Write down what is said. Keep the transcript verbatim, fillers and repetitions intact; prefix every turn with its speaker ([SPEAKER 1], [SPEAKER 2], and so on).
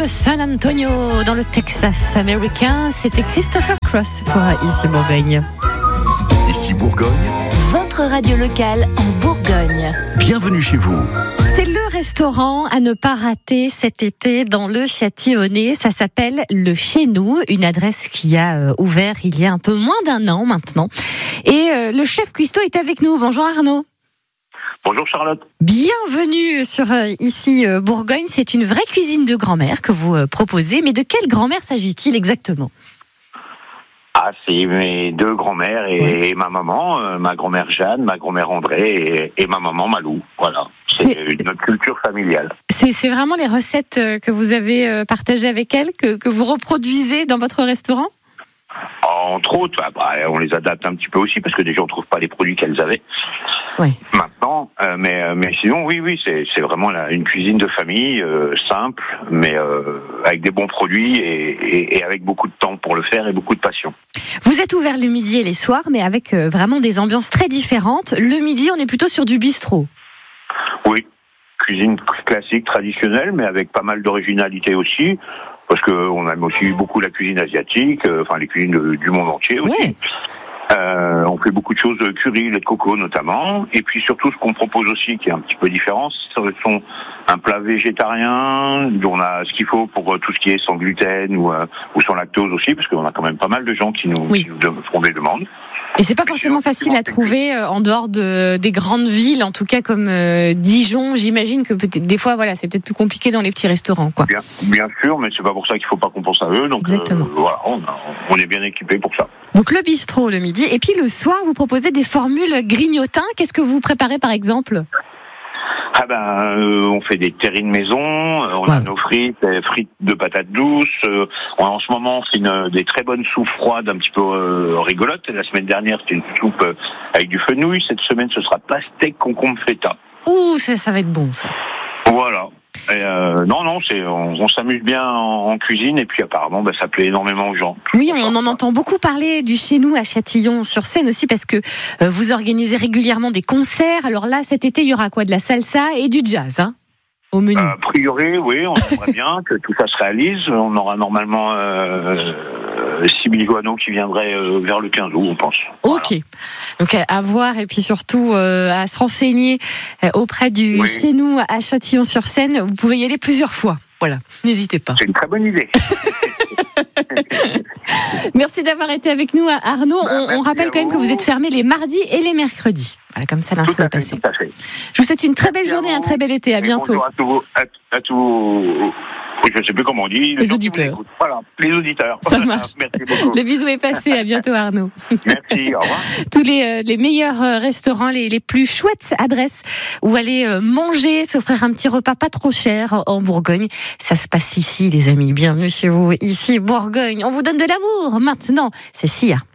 [SPEAKER 1] de San Antonio, dans le Texas américain. C'était Christopher Cross pour Ici Bourgogne.
[SPEAKER 2] Ici Bourgogne,
[SPEAKER 3] votre radio locale en Bourgogne.
[SPEAKER 2] Bienvenue chez vous.
[SPEAKER 1] C'est le restaurant à ne pas rater cet été dans le Châtillonnais. Ça s'appelle Le Chez Nous, une adresse qui a ouvert il y a un peu moins d'un an maintenant. Et euh, le chef cuistot est avec nous. Bonjour Arnaud.
[SPEAKER 4] Bonjour Charlotte.
[SPEAKER 1] Bienvenue sur euh, Ici euh, Bourgogne. C'est une vraie cuisine de grand-mère que vous euh, proposez. Mais de quelle grand-mère s'agit-il exactement ?
[SPEAKER 4] Ah, c'est mes deux grand-mères et, oui. et ma maman, euh, ma grand-mère Jeanne, ma grand-mère André et, et ma maman Malou. Voilà, c'est, c'est notre culture familiale.
[SPEAKER 1] C'est, c'est vraiment les recettes que vous avez partagées avec elles, que, que vous reproduisez dans votre restaurant ?
[SPEAKER 4] Entre autres, bah, bah, on les adapte un petit peu aussi parce que déjà on ne trouve pas les produits qu'elles avaient.
[SPEAKER 1] Oui.
[SPEAKER 4] Maintenant, euh, mais, mais sinon, oui, oui, c'est, c'est vraiment la, une cuisine de famille euh, simple, mais euh, avec des bons produits et, et, et avec beaucoup de temps pour le faire et beaucoup de passion.
[SPEAKER 1] Vous êtes ouvert le midi et les soirs, mais avec euh, vraiment des ambiances très différentes. Le midi, on est plutôt sur du bistrot.
[SPEAKER 4] Oui, cuisine classique, traditionnelle, mais avec pas mal d'originalité aussi. Parce qu'on aime aussi beaucoup la cuisine asiatique, euh, enfin les cuisines de, du monde entier aussi.
[SPEAKER 1] Ouais.
[SPEAKER 4] Euh, on fait beaucoup de choses de curry, lait de coco notamment. Et puis surtout ce qu'on propose aussi, qui est un petit peu différent, ce sont un plat végétarien, dont on a ce qu'il faut pour tout ce qui est sans gluten ou, euh, ou sans lactose aussi, parce qu'on a quand même pas mal de gens qui nous,
[SPEAKER 1] oui.
[SPEAKER 4] qui nous font des demandes.
[SPEAKER 1] Et c'est pas forcément facile à trouver en dehors de, des grandes villes, en tout cas comme euh, Dijon. J'imagine que peut-être des fois, voilà, c'est peut-être plus compliqué dans les petits restaurants, quoi.
[SPEAKER 4] Bien, bien sûr, mais c'est pas pour ça qu'il faut pas qu'on pense à eux. Donc,
[SPEAKER 1] exactement.
[SPEAKER 4] Euh, voilà, on, a, on est bien équipés pour ça.
[SPEAKER 1] Donc le bistrot le midi, et puis le soir, vous proposez des formules grignotins. Qu'est-ce que vous préparez par exemple ?
[SPEAKER 4] Ah ben, euh, on fait des terrines maison, euh, on
[SPEAKER 1] ouais.
[SPEAKER 4] a nos frites, des frites de patates douces. Euh, en ce moment, on fait une, des très bonnes soupes froides, un petit peu euh, rigolotes. La semaine dernière, c'était une soupe euh, avec du fenouil. Cette semaine, ce sera pastèque concombre feta.
[SPEAKER 1] Ouh, ça, ça va être bon, ça.
[SPEAKER 4] Voilà. Et euh, non, non, c'est, on, on s'amuse bien en, en cuisine et puis apparemment, bah, ça plaît énormément aux gens.
[SPEAKER 1] Oui, on en entend beaucoup parler du Chez Nous à Châtillon-sur-Seine aussi parce que euh, vous organisez régulièrement des concerts. Alors là, cet été, il y aura quoi ? De la salsa et du jazz, hein, au menu.
[SPEAKER 4] A priori, oui, on aimerait bien que tout ça se réalise. On aura normalement euh, Sybille Joanneau qui viendrait euh, vers le quinze août, on pense.
[SPEAKER 1] Ok. Voilà. Donc à voir et puis surtout euh, à se renseigner euh, auprès du oui. Chez Nous à Châtillon-sur-Seine. Vous pouvez y aller plusieurs fois. Voilà, n'hésitez pas.
[SPEAKER 4] C'est une très bonne idée.
[SPEAKER 1] Merci d'avoir été avec nous, Arnaud. Bah, on, on rappelle quand même que vous êtes fermé les mardis et les mercredis. Voilà, comme ça l'info est passée. Je vous souhaite une très belle journée, un très bel été. À bientôt.
[SPEAKER 4] Bonjour à tous, à, à tous, je ne sais plus comment on dit.
[SPEAKER 1] Les auditeurs.
[SPEAKER 4] Voilà, les auditeurs.
[SPEAKER 1] Ça marche.
[SPEAKER 4] Merci beaucoup.
[SPEAKER 1] Le bisou est passé. À bientôt, Arnaud.
[SPEAKER 4] Merci. Au revoir.
[SPEAKER 1] Tous les, euh, les meilleurs restaurants, les, les plus chouettes adresses où aller euh, manger, s'offrir un petit repas pas trop cher en Bourgogne. Ça se passe ici, les amis. Bienvenue chez vous, ici, Bourgogne. On vous donne de l'amour maintenant. C'est Sia.